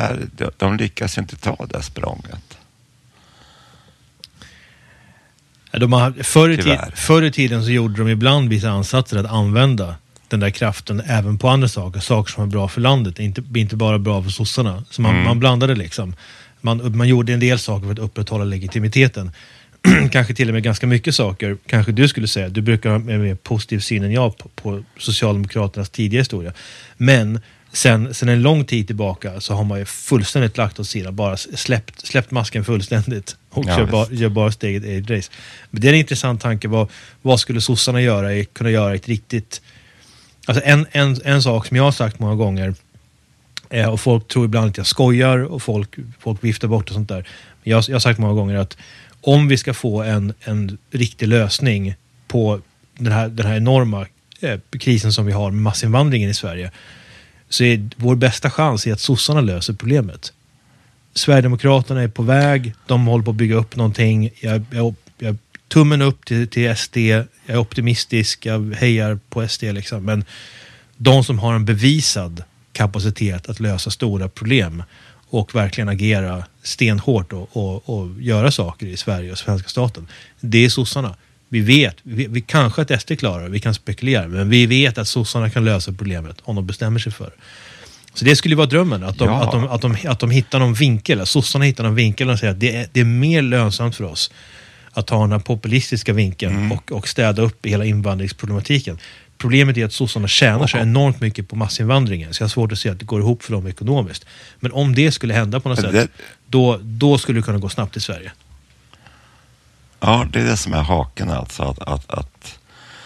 de lyckas ju inte ta det språnget. Förr i tiden så gjorde de ibland vissa ansatser att använda den där kraften även på andra saker som är bra för landet, inte bara bra för sossarna. Så man blandade liksom. Man gjorde en del saker för att upprätthålla legitimiteten. Kanske till och med ganska mycket saker. Kanske du skulle säga, du brukar ha mer positiv syn än jag på Socialdemokraternas tidiga historia. Men sen en lång tid tillbaka så har man ju fullständigt lagt åt sidan, bara släppt masken fullständigt och gör bara steget eget race. Men det är en intressant tanke. Vad skulle sossarna kunna göra ett riktigt... Alltså en sak som jag har sagt många gånger, och folk tror ibland att jag skojar och folk viftar bort och sånt där. Men jag har sagt många gånger att om vi ska få en riktig lösning på den här enorma krisen som vi har med massinvandringen i Sverige, så är vår bästa chans att sossarna löser problemet. Sverigedemokraterna är på väg, de håller på att bygga upp någonting. Jag tummen upp till SD, jag är optimistisk, jag hejar på SD liksom. Men de som har en bevisad kapacitet att lösa stora problem och verkligen agera stenhårt och göra saker i Sverige och svenska staten, det är sossarna. Vi kanske att SD klarar, vi kan spekulera, men vi vet att sossarna kan lösa problemet om de bestämmer sig för. Så det skulle vara drömmen, att de hittar någon vinkel, att sossarna hittar någon vinkel och säger att det är mer lönsamt för oss att ta den här populistiska vinkeln och städa upp i hela invandringsproblematiken. Problemet är att sossarna tjänar så enormt mycket på massinvandringen, så jag har svårt att se att det går ihop för dem ekonomiskt. Men om det skulle hända på något sätt, då skulle det kunna gå snabbt i Sverige. Ja, det är det som är haken alltså, att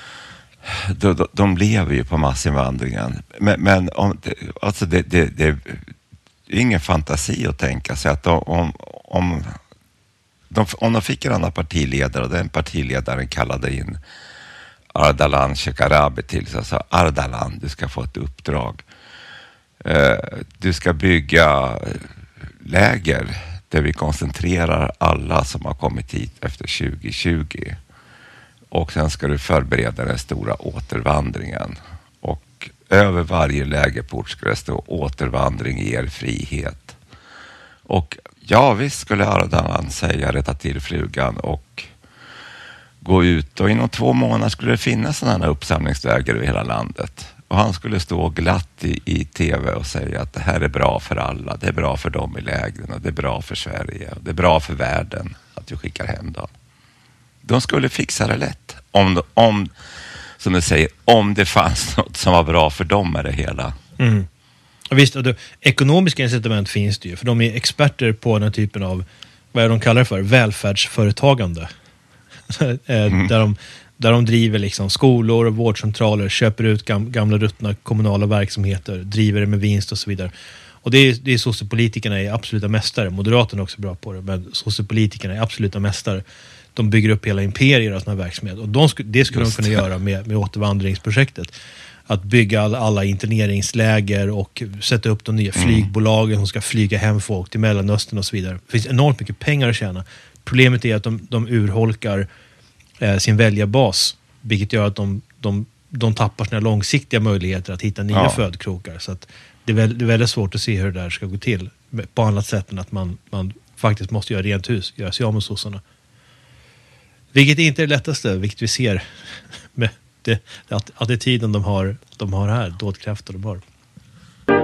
de lever ju på massinvandringen. Men alltså det är ingen fantasi att tänka sig att om de fick en annan partiledare och den partiledaren kallade in Ardalan Shekarabi till sig och sa: Ardalan, du ska få ett uppdrag. Du ska bygga läger där vi koncentrerar alla som har kommit hit efter 2020. Och sen ska du förbereda den stora återvandringen. Och över varje lägerport ska det stå: återvandring ger frihet. Och ja, visst skulle Ardalan säga, rätta till flugan och gå ut. Och inom 2 månader skulle det finnas sådana här uppsamlingsläger över hela landet. Och han skulle stå glatt i tv och säga att det här är bra för alla. Det är bra för dem i lägren och det är bra för Sverige. Och det är bra för världen att vi skickar hem dem. De skulle fixa det lätt. Om som du säger, om det fanns något som var bra för dem med det hela. Mm. Och visst, ekonomiska incitament finns det ju. För de är experter på den här typen av, vad är de kallar det för? Välfärdsföretagande. Där de driver liksom skolor och vårdcentraler, köper ut gamla ruttna kommunala verksamheter, driver det med vinst och så vidare. Och det är sociopolitikerna är absoluta mästare. Moderaterna är också bra på det, men sociopolitikerna är absoluta mästare. De bygger upp hela imperier och såna här verksamhet. Och det skulle de kunna göra med återvandringsprojektet. Att bygga alla interneringsläger och sätta upp de nya flygbolagen som ska flyga hem folk till Mellanöstern och så vidare. Det finns enormt mycket pengar att tjäna. Problemet är att de urholkar sin väljarbas, vilket gör att de tappar sina långsiktiga möjligheter att hitta nya födkrokar. Så att det är väldigt svårt att se hur det där ska gå till på annat sätt än att man faktiskt måste göra rent hus, göra sig av med sossarna. Vilket inte är det lättaste, vilket vi ser med attityden de har här, dådkrafter de har.